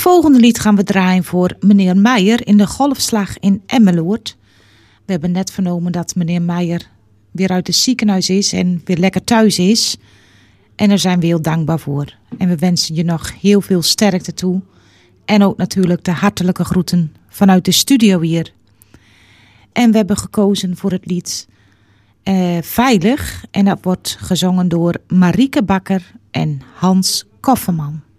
volgende lied gaan we draaien voor meneer Meijer in de golfslag in Emmeloord. We hebben net vernomen dat meneer Meijer weer uit het ziekenhuis is en weer lekker thuis is. En daar zijn we heel dankbaar voor. En we wensen je nog heel veel sterkte toe. En ook natuurlijk de hartelijke groeten vanuit de studio hier. En we hebben gekozen voor het lied Veilig. En dat wordt gezongen door Marieke Bakker en Hans Kofferman.